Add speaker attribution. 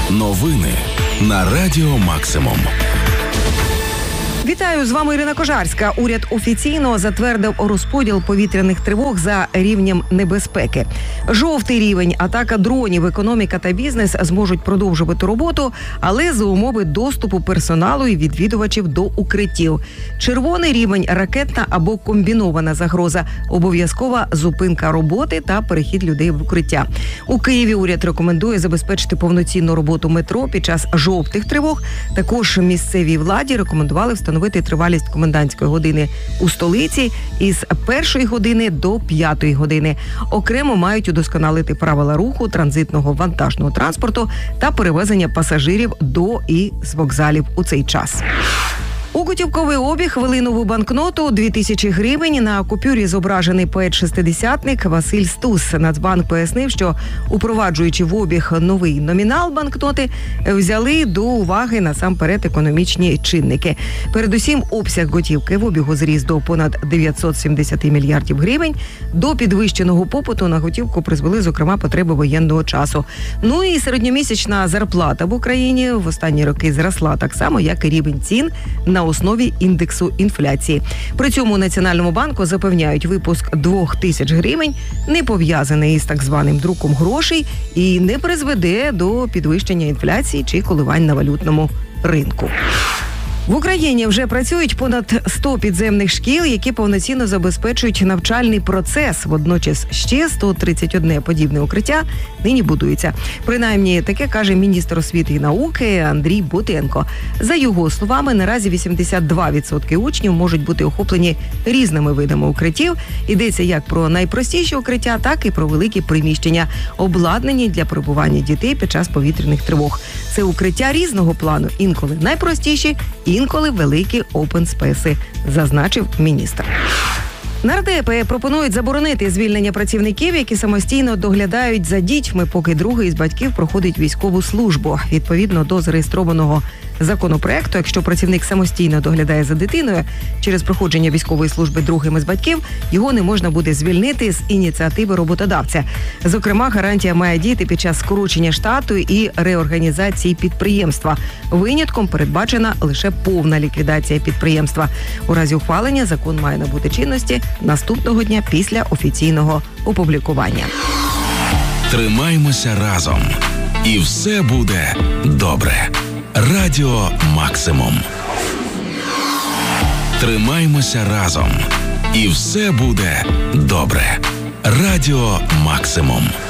Speaker 1: Новини на Радіо Максимум.
Speaker 2: Вітаю, з вами Ірина Кожарська. Уряд офіційно затвердив розподіл повітряних тривог за рівнем небезпеки. Жовтий рівень, атака дронів, економіка та бізнес зможуть продовжувати роботу, але за умови доступу персоналу і відвідувачів до укриттів. Червоний рівень, ракетна або комбінована загроза, обов'язкова зупинка роботи та перехід людей в укриття. У Києві уряд рекомендує забезпечити повноцінну роботу метро під час жовтих тривог. Також місцевій владі рекомендували встановити тривалість комендантської години у столиці із 1 години до 5 години. Окремо мають удосконалити правила руху транзитного вантажного транспорту та перевезення пасажирів до і з вокзалів у цей час. У готівковий обіг ввели нову банкноту – 2000 гривень. На купюрі зображений поет-шестидесятник Василь Стус. Нацбанк пояснив, що, упроваджуючи в обіг новий номінал банкноти, взяли до уваги насамперед економічні чинники. Передусім, обсяг готівки в обігу зріс до понад 970 мільярдів гривень. До підвищеного попиту на готівку призвели, зокрема, потреби воєнного часу. Ну і середньомісячна зарплата в Україні в останні роки зросла так само, як і рівень цін на основі індексу інфляції. При цьому у Національному банку запевняють, випуск 2000 гривень не пов'язаний із так званим друком грошей і не призведе до підвищення інфляції чи коливань на валютному ринку. В Україні вже працюють понад 100 підземних шкіл, які повноцінно забезпечують навчальний процес. Водночас ще 131 подібне укриття нині будується. Принаймні, таке каже міністр освіти і науки Андрій Бутенко. За його словами, наразі 82% учнів можуть бути охоплені різними видами укриттів. Йдеться як про найпростіші укриття, так і про великі приміщення, обладнані для перебування дітей під час повітряних тривог. Це укриття різного плану, інколи найпростіші, інколи великі опенспейси, зазначив міністр. Нардепи пропонують заборонити звільнення працівників, які самостійно доглядають за дітьми, поки другий із батьків проходить військову службу. Відповідно до зареєстрованого законопроекту, якщо працівник самостійно доглядає за дитиною через проходження військової служби другим із батьків, його не можна буде звільнити з ініціативи роботодавця. Зокрема, гарантія має діяти під час скорочення штату і реорганізації підприємства. Винятком передбачена лише повна ліквідація підприємства. У разі ухвалення закон має набути чинності наступного дня після офіційного опублікування.
Speaker 1: Тримаймося разом. І все буде добре. Радіо Максимум. Тримаймося разом. І все буде добре. Радіо Максимум.